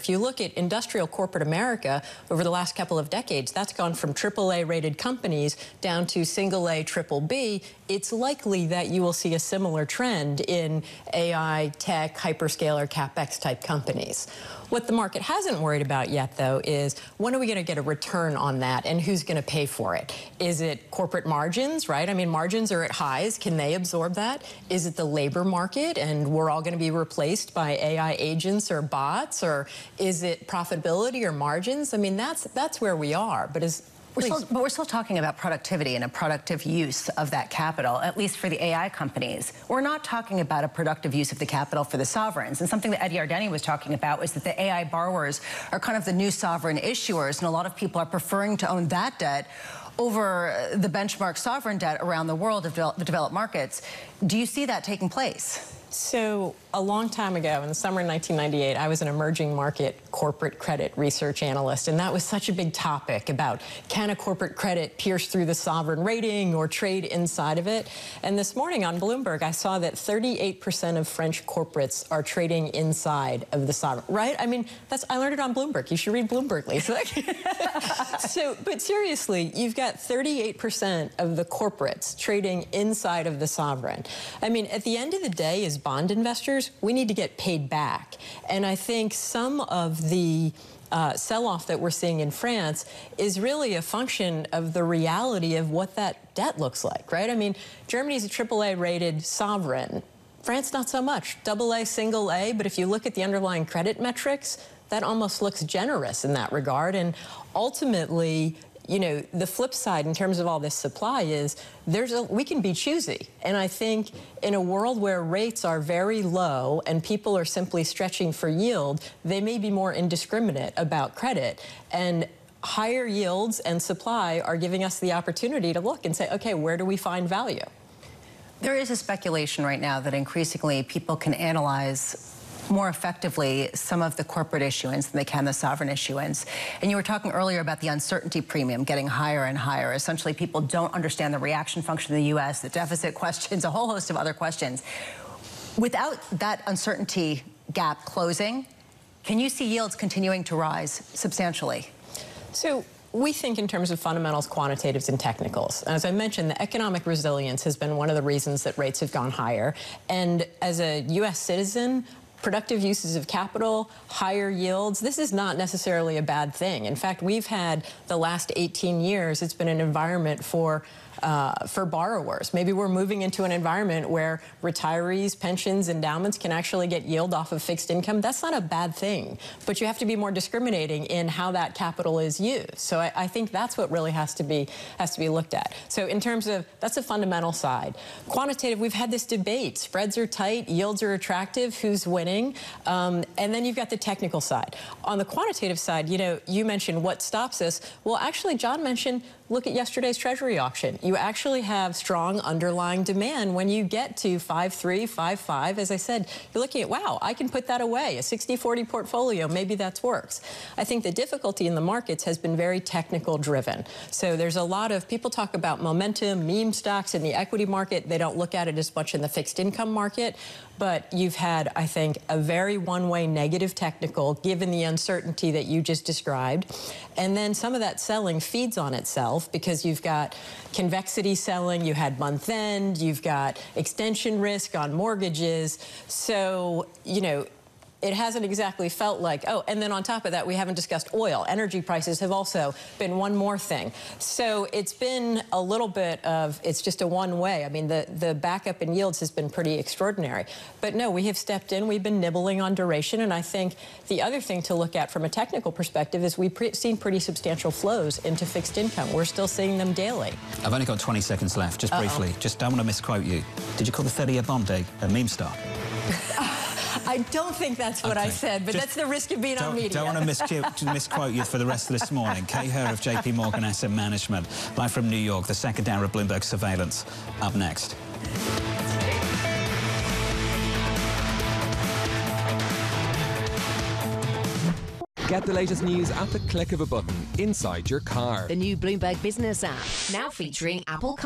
If you look at industrial corporate America over the last couple of decades, that's gone from AAA rated companies down to single A, triple B. It's likely that you will see a similar trend in AI, tech, hyperscaler, CapEx type companies. What the market hasn't worried about yet, though, is when are we going to get a return on that and who's going to pay for it? Is it corporate margins, right? I mean, margins are at highs. Can they absorb that? Is it the labor market and we're all going to be replaced by AI agents or bots? Or is it profitability or margins? I mean, that's where we are. But we're still talking about productivity and a productive use of that capital, at least for the AI companies. We're not talking about a productive use of the capital for the sovereigns. And something that Eddie Ardeni was talking about was that the AI borrowers are kind of the new sovereign issuers, and a lot of people are preferring to own that debt over the benchmark sovereign debt around the world of the developed markets. Do you see that taking place? So a long time ago, in the summer of 1998, I was an emerging market corporate credit research analyst, and that was such a big topic about can a corporate credit pierce through the sovereign rating or trade inside of it? And this morning on Bloomberg, I saw that 38% of French corporates are trading inside of the sovereign, right? I mean, I learned it on Bloomberg. You should read Bloomberg, Lisa. But seriously, you've got 38% of the corporates trading inside of the sovereign. I mean, at the end of the day, as bond investors, we need to get paid back. And I think some of the sell-off that we're seeing in France is really a function of the reality of what that debt looks like, right? I mean, Germany's a AAA rated sovereign. France, not so much. AA, single A, but if you look at the underlying credit metrics, that almost looks generous in that regard. And ultimately, you know, the flip side in terms of all this supply is we can be choosy. And I think in a world where rates are very low and people are simply stretching for yield, they may be more indiscriminate about credit. And higher yields and supply are giving us the opportunity to look and say, okay, where do we find value? There is a speculation right now that increasingly people can analyze more effectively some of the corporate issuance than they can the sovereign issuance. And you were talking earlier about the uncertainty premium getting higher and higher. Essentially, people don't understand the reaction function in the U.S., the deficit questions, a whole host of other questions. Without that uncertainty gap closing, can you see yields continuing to rise substantially? So we think in terms of fundamentals, quantitatives, and technicals. As I mentioned, the economic resilience has been one of the reasons that rates have gone higher. And as a U.S. citizen, productive uses of capital, higher yields, this is not necessarily a bad thing. In fact, we've had the last 18 years, it's been an environment for borrowers. Maybe we're moving into an environment where retirees, pensions, endowments can actually get yield off of fixed income. That's not a bad thing, but you have to be more discriminating in how that capital is used. So I think that's what really has to be looked at. So in terms of, that's a fundamental side. Quantitative, we've had this debate. Spreads are tight, yields are attractive, who's winning? And then you've got the technical side. On the quantitative side, you know, you mentioned what stops us. Well, actually, John mentioned, look at yesterday's Treasury auction. You actually have strong underlying demand when you get to 5.3, 5.5. As I said, you're looking at, wow, I can put that away. A 60-40 portfolio, maybe that works. I think the difficulty in the markets has been very technical driven. So there's a lot of, people talk about momentum, meme stocks in the equity market. They don't look at it as much in the fixed income market. But you've had, I think, a very one-way negative technical, given the uncertainty that you just described. And then some of that selling feeds on itself because you've got convexity selling, you had month end, you've got extension risk on mortgages. So, you know, it hasn't exactly felt like, oh, and then on top of that, we haven't discussed oil. Energy prices have also been one more thing. So it's been a little bit of, it's just a one way. I mean, the backup in yields has been pretty extraordinary. But no, we have stepped in, we've been nibbling on duration, and I think the other thing to look at from a technical perspective is we've seen pretty substantial flows into fixed income. We're still seeing them daily. I've only got 20 seconds left, just briefly. Just don't want to misquote you. Did you call the 30-year bond a meme stock? I don't think that's what I said, but that's the risk of being on media. Don't want to misquote you for the rest of this morning. Kay Herr of JP Morgan Asset Management, live from New York, the second hour of Bloomberg Surveillance. Up next. Get the latest news at the click of a button inside your car. The new Bloomberg Business app, now featuring Apple